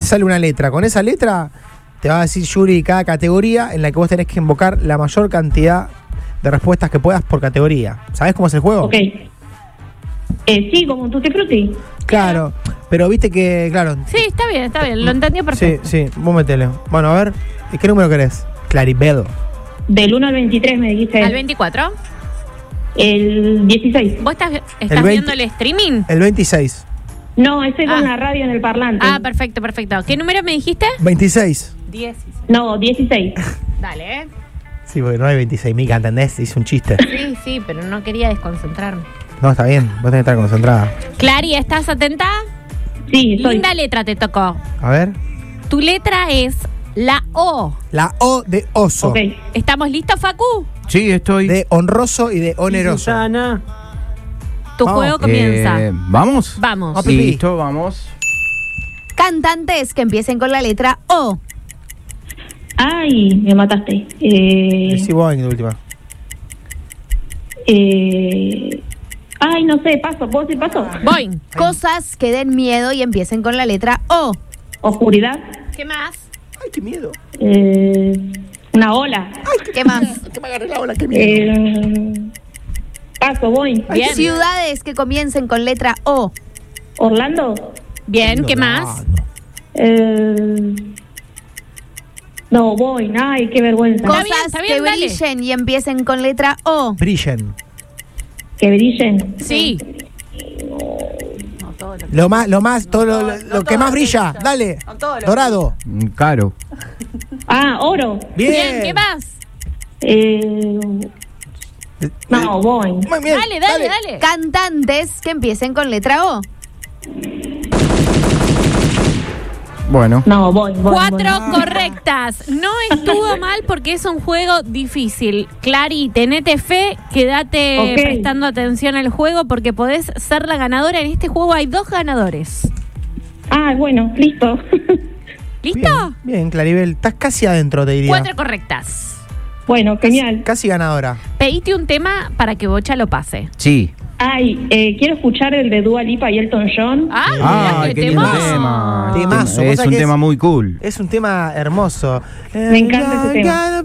sale una letra. Con esa letra te va a decir Yuri cada categoría en la que vos tenés que invocar la mayor cantidad de respuestas que puedas por categoría. ¿Sabés cómo es el juego? Ok. Sí, como un Tutti Frutti. Claro, pero viste que, claro. Sí, está bien, lo entendí perfecto. Sí, vos metele. Bueno, a ver, ¿qué número querés? Claribel. Del 1 al 23 me dijiste. ¿Al 24? El 16. ¿Vos estás El 20. viendo el streaming? El 26. No, ese con la radio en el parlante. Ah, perfecto. ¿Qué número me dijiste? 26. 16. No, 16. Dale, Sí, porque no hay 26.000, ¿entendés? Hice un chiste. Sí, pero no quería desconcentrarme. No, está bien, vos tenés que estar concentrada. Clary, ¿estás atenta? Sí, estoy. Linda letra te tocó. A ver. Tu letra es la O. La O de oso. Ok. ¿Estamos listos, Facu? Sí, estoy. De honroso y de oneroso. Susana. Tu Vamos. juego comienza. ¿Vamos? Vamos. Ah, Pipi. Listo, vamos. Cantantes que empiecen con la letra O. Ay, me mataste. Sí, vos de última. Ay, no sé, paso. ¿Puedo decir paso? Voy. Cosas que den miedo y empiecen con la letra O. Oscuridad. ¿Qué más? Ay, qué miedo. Una ola. ¿Qué más? Que me agarré la ola, qué miedo. Paso, voy. Bien. Ciudades que comiencen con letra O. Orlando. Bien, ¿qué más? No, voy. Ay, qué vergüenza. Está bien, Cosas dale. que brillen y empiecen con letra O. Brillen. Que brillen. Sí. Todo lo que más brilla. Dale. Dorado. Caro. Ah, oro. Bien, ¿qué más? No, voy. Muy bien. Dale. Cantantes que empiecen con letra O. Bueno. No, voy. 4 correctas. No estuvo mal porque es un juego difícil. Clary, tenete fe, quédate Ok. prestando atención al juego porque podés ser la ganadora. En este juego hay 2 ganadores. Ah, bueno, listo. ¿Listo? Bien, Claribel. Estás casi adentro, te diría. 4 correctas. Bueno, genial. Casi ganadora. Pediste un tema para que Bocha lo pase. Sí. Ay, quiero escuchar el de Dua Lipa y Elton John. ¡Ay, Ay, qué lindo temazo! tema. Temazo. Es Vos un sabés tema muy cool. Es un tema hermoso. Me encanta ese tema.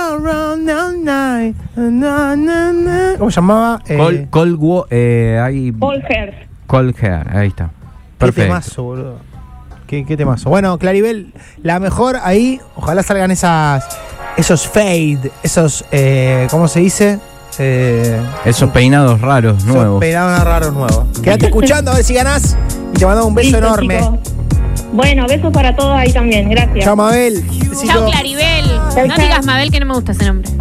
¿Cómo se llamaba? Paul Heart. Cold Hair, ahí está. Qué Perfecto. temazo, boludo. Qué temazo. Bueno, Claribel, la mejor ahí. Ojalá salgan esos fade, esos, ¿cómo se dice? Esos peinados raros, Esos nuevos. peinados raros nuevos. Quédate escuchando a ver si ganás. Y te mandamos un beso Listo, enorme. chicos. Bueno, besos para todos ahí también. Gracias. Chao, Mabel. Chao, Claribel. No digas Mabel que no me gusta ese nombre.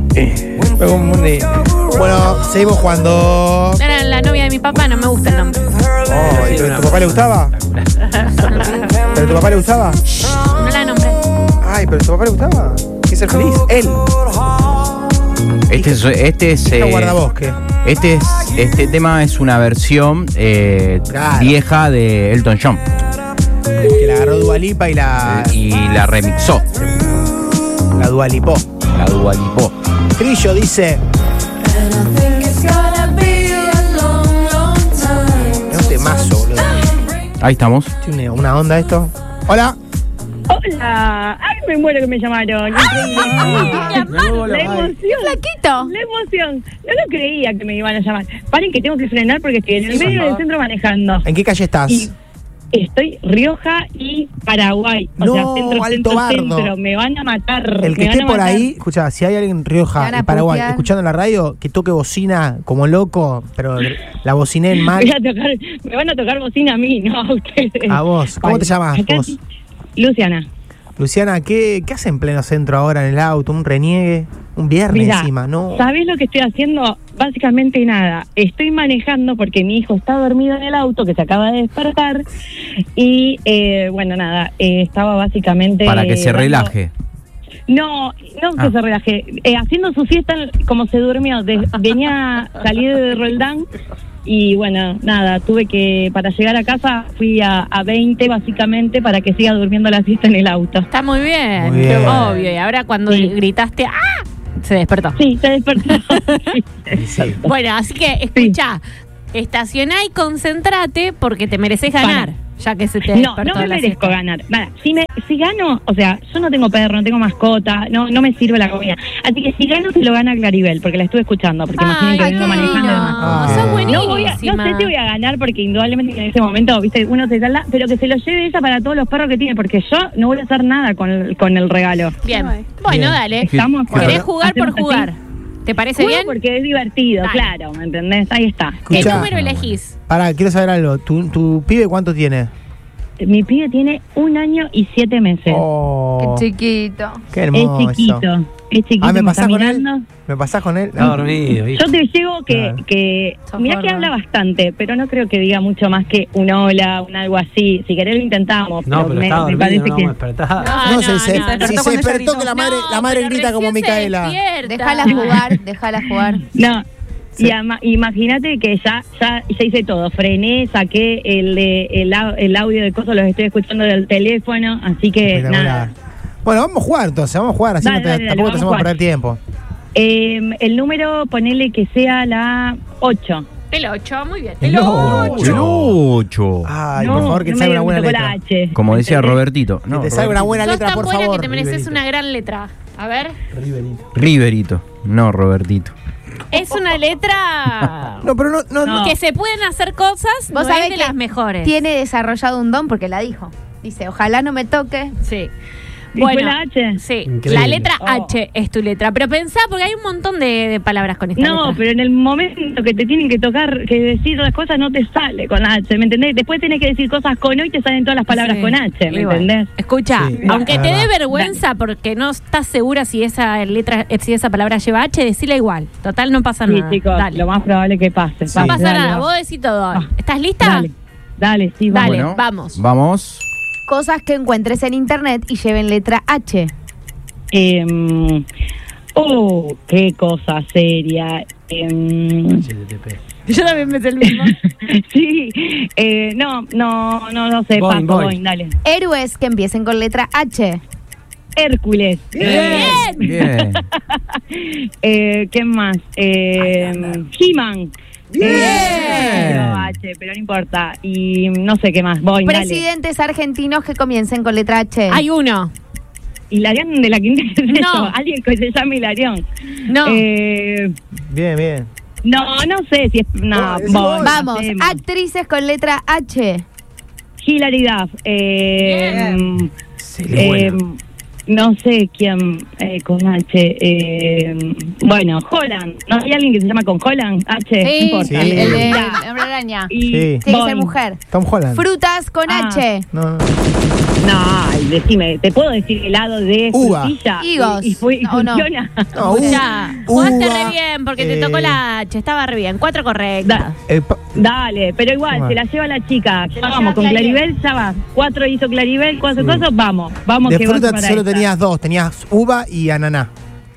Bueno, seguimos jugando. Era la novia de mi papá, no me gusta el nombre. Oh, ¿pero tu papá le gustaba? ¿Pero tu papá le gustaba? No la nombré. Ay, ¿pero tu papá le gustaba? ¿Qué ser feliz? Él. Este es No guardabosque. este tema es una versión Claro. vieja de Elton John Que la agarró Dua Lipa y y la remixó. la Dua Lipó. La dualipó. Trillo dice. Es un temazo, boludo. Ahí estamos. Tiene una onda esto. Hola. Hola. Ay, me muero que me llamaron. La emoción. Flaquito. La emoción. No lo creía que me iban a llamar. Paren que tengo que frenar porque estoy en el medio del centro manejando. ¿En qué calle estás? Y estoy Rioja y Paraguay. O No, sea, centro, Alto Bardo. centro. Me van a matar. El que me van esté a por matar. ahí, escucha, si hay alguien en Te Rioja van a y Paraguay putear. escuchando la radio, que toque bocina como loco, pero la bociné en mal. Me van a tocar bocina a mí, no a ustedes. A vos. ¿Cómo te llamas Acá vos? sí. Luciana. Luciana, ¿qué hace en pleno centro ahora en el auto? ¿Un reniegue? ¿Un viernes Mirá, encima? No. ¿sabés lo que estoy haciendo? Básicamente nada. Estoy manejando porque mi hijo está dormido en el auto, que se acaba de despertar. Y, bueno, nada, estaba básicamente... Para que se relaje. No que se relaje. Haciendo su siesta, como se durmió, venía a salir de Roldán. Y bueno, nada, tuve que, para llegar a casa, fui a 20 básicamente para que siga durmiendo la siesta en el auto. Está muy bien. Muy bien. Obvio. Y ahora cuando Sí. gritaste, ¡ah! Se despertó. Sí, se despertó. Sí, Sí. Bueno, así que escucha, estacioná y concéntrate porque te mereces ganar, ya que se te No, despertó no me la merezco siesta. ganar. Nada, sí me si gano, o sea, yo no tengo perro, no tengo mascota, no me sirve la comida. Así que si gano se lo gana Claribel, porque la estuve escuchando, porque imaginen que vengo manejando y demás. Sos Ok. buenísima. No sé si voy a ganar porque indudablemente en ese momento, viste, uno se salda, pero que se lo lleve ella para todos los perros que tiene, porque yo no voy a hacer nada con el regalo. Bien. Bien. Bueno, dale. Estamos ¿Querés jugar por ¿hacemos así? jugar? ¿Te parece Juego bien? porque es divertido, Dale. claro, ¿me entendés? Ahí está. ¿Qué Escuchá. número elegís? Pará, quiero saber algo. ¿Tu pibe cuánto tiene? Mi pibe tiene 1 año y 7 meses. Oh, Qué chiquito. qué Es hermoso. chiquito. Es chiquito. Ah, ¿me está pasás con él? mirando. ¿Me pasás con él? Está dormido, ¿viste? Yo te llevo Claro. que Sos mirá que gordo. habla bastante, pero no creo que diga mucho más que un hola, un algo así. Si querés lo intentamos. No, pero está dormido, parece no que... vamos a despertar. No, si se despertó despertó cuando ella que la madre pero grita como recién se Micaela. despierta. Déjala jugar. No, Sí. y imagínate que ya hice todo. Frené, saqué el audio de cosas, los estoy escuchando del teléfono, así que Espectacular. nada. Bueno, vamos a jugar entonces, vamos a jugar, así Dale, no te- dale, tampoco vamos te a hacemos jugar. perder tiempo. El número, ponele que sea la 8. El 8, muy bien. El 8. Lucho. Ay, por favor, que te salga una buena letra. Como decía Robertito. Que No, te salga una buena Sos letra, tan por buena favor. que te mereces Riverito. una gran letra. A ver. Riverito, no Robertito. Es una letra No, pero no. que se pueden hacer cosas, Vos no sabés es de que las mejores. Tiene desarrollado un don porque la dijo. Dice, ojalá no me toque. Sí. ¿Y fue la H? Sí, Increíble. la letra Oh. H es tu letra. Pero pensá, porque hay un montón de palabras con esta No, letra. pero en el momento que te tienen que tocar, que decir las cosas, no te sale con H, ¿me entendés? Después tenés que decir cosas con O y te salen todas las palabras Sí. con H, ¿me Y bueno, entendés? Escucha, Sí, aunque es te dé verdad. vergüenza porque no estás segura si esa letra, si esa palabra lleva H, decila igual. Total, no pasa Sí, nada. chicos, Dale. lo más probable que pase. No pasa Dale, nada, va. vos decís todo. Ah. ¿Estás lista? Dale, sí, vamos. Dale, Bueno, vamos. Vamos. Cosas que encuentres en internet y lleven letra H. Qué cosa seria. HTTP. Yo también me sé el mismo. Sí, no sé, Boing, paso, boing. Boing, dale. Héroes que empiecen con letra H. Hércules. Bien. Bien. ¿Qué más? He-Man. Bien. H, pero no importa. Y no sé qué más. Boing, dale. Presidentes argentinos que comiencen con letra H. Hay uno. Hilarión de la Quinta. ¿Qué es No. eso? Alguien que se llama Hilarión. No. Bien. No sé si es. No, No, Boing, Vamos, hacemos. actrices con letra H. Hilary Duff. Buena. No sé quién con H. Bueno, Holland. ¿No hay alguien que se llama con Holland? H. No Sí, importa. Sí. el de Ya. Hombre Araña. Y Sí. Tiene que ser Boing. mujer. Tom Holland. Frutas con Ah. H. No. No, ay, decime, ¿te puedo decir helado de Uva. frutilla? Higos. ¿Y No, no. funciona? No, Ya, jugaste uva, re bien porque te tocó la H, estaba re bien. 4 correctas. Dale, pero igual, Toma. se la lleva la chica. Ya la vamos, lleva con Claribel. Claribel ya va. 4 hizo Claribel, 4 Sí. cosas, vamos de que vas fruta para solo esta. tenías dos. Tenías uva y ananá.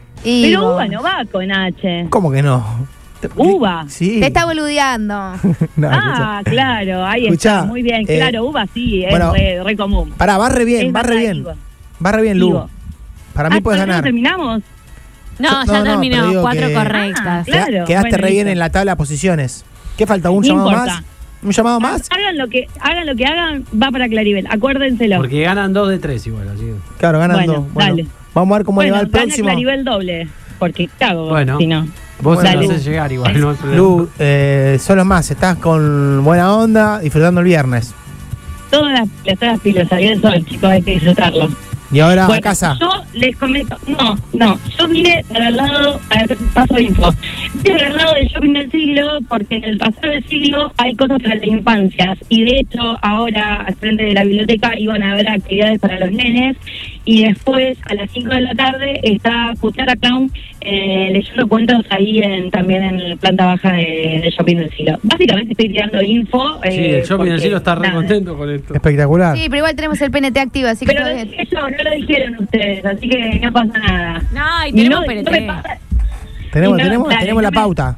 Y Pero uva no va con H. ¿Cómo que no? Uva. Sí. te está boludeando. No, Ah, claro, ahí Escuchá, está, muy bien. Claro, uva sí, es bueno, re común. Pará, va re bien, Es va re verdad, bien. Ivo. Va re bien, Lu. Ivo. Para mí puedes ¿todavía no ganar. terminamos? No, No, ya no, terminó. pero digo 4 que- correctas. Claro, Quedaste bueno, re bien listo. en la tabla de posiciones. ¿Qué falta? ¿Un No llamado importa. más? ¿Un llamado más? Hagan lo que hagan, va para Claribel, acuérdenselo. Porque ganan 2 de 3 igual, así que. Claro, ganando. Bueno, dale. Vamos a ver cómo le va el gana próximo. Claribel doble, porque cago, Bueno. si no. Vos se Bueno, lo Lu. haces llegar igual, no hay problema. Lu, son los más. Estás con buena onda, disfrutando el viernes. Todas las pilas salió el sol, chicos, hay que disfrutarlo. Y ahora a Bueno, casa. yo les comento, no, yo vine para el lado, paso de info, vine para el lado del shopping del siglo, porque en el pasado del siglo hay cosas para las infancias, y de hecho ahora al frente de la biblioteca iban a haber actividades para los nenes, y después a las 5 de la tarde está Cuchara Clown leyendo cuentos ahí también en la planta baja del shopping del siglo. Básicamente estoy tirando info. Sí, el shopping del porque, cielo está re nada. contento con esto. Espectacular. Sí, pero igual tenemos el PNT activo, así que Pero todo lo bien. dije yo, no lo dijeron ustedes, así que no pasa nada. No, y Y tenemos no PNT. me pasa- Tenemos, y no, tenemos, claro, tenemos no la me- pauta.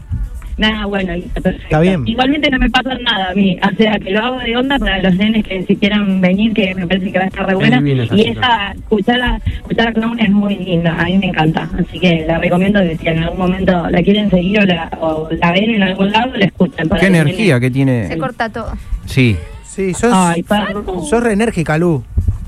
Nada, bueno, listo, perfecto. Está bien. Igualmente no me pasa nada a mí, o sea, que lo hago de onda para los nenes que si quieran venir, que me parece que va a estar re buena. divina esa Y chica. esa Cuchara Clown es muy linda, a mí me encanta. Así que la recomiendo que si en algún momento la quieren seguir o la ven en algún lado, la escuchan. para Qué los energía nenes. que tiene. Se corta todo. Sí. Sí, sos, Ay, perdón. sos re enérgica, Lu.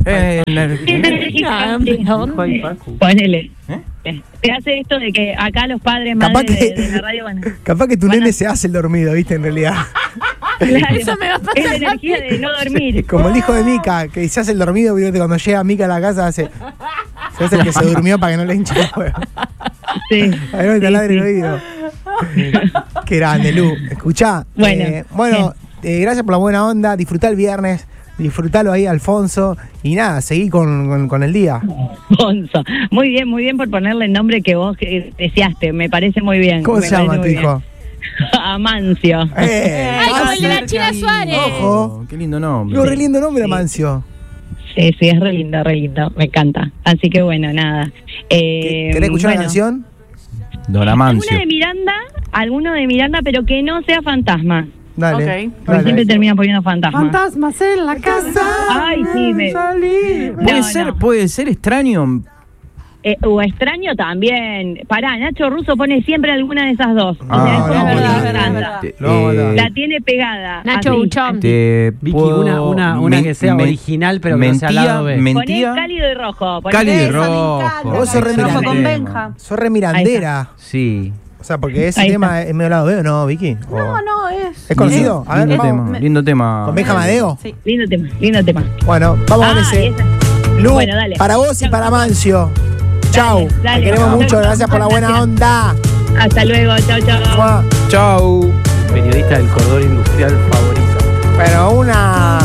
¿Dónde? Ponele. Te hace esto de que acá los padres, Capaz madres que- de la radio, bueno. Capaz que tu Van a- nene se hace el dormido, ¿viste? En realidad. Claro, Eso me va a pasar es la a energía mí. de no dormir. Como el hijo de Mica, que se hace el dormido, ¿viste? Cuando llega Mica a la casa se hace el que se durmió para que no le hinche el huevo. Sí. A ver, no te ladre el oído. Qué grande, Lu. Escuchá. Bueno, Gracias por la buena onda. Disfrutá el viernes. Disfrutalo ahí, Alfonso. Y nada, seguí con el día. Bonzo. Muy bien por ponerle el nombre que vos deseaste. Me parece muy bien. ¿Cómo se llama tu hijo? Amancio. Ay, como el de la Cerca China ahí. Suárez. Ojo. Qué lindo nombre. Qué re lindo nombre, Amancio. Sí, es re lindo, me encanta. Así que bueno, nada. ¿Querés escuchar una canción? Don Amancio. Alguno de Miranda, pero que no sea fantasma. Dale. Ok. Porque dale. siempre termina poniendo fantasma. Fantasmas en la casa. Ay, sí, Puede ser extraño. O extraño también. Pará, Nacho Russo pone siempre alguna de esas dos. Ah, O sea, eso no, me no, encanta. no, no. La tiene pegada. Nacho así. Buchón. Vicky, una que sea original, pero que no sea al lado B. Poné Mentía. cálido y rojo. Poné Cálido y Eso, me rojo. encanta. Vos sos re Rojo con mirandera. Benja. Sos re mirandera. Sí. O sea, porque ese Ahí tema es medio lado B, ¿o no, Vicky? ¿O- No, es. ¿Es conocido? A ver, Lindo vamos. tema. Lindo tema. ¿Con Benja Madeo? Sí. Lindo tema. Bueno, vamos con Ah, ese. y esa. Lu, Bueno, dale. para vos y para Mancio. Chau. dale. Te queremos Chau. mucho. Gracias por la buena onda. Hasta luego, chau. Mua. Chau. Periodista del cordón industrial favorito. Bueno, una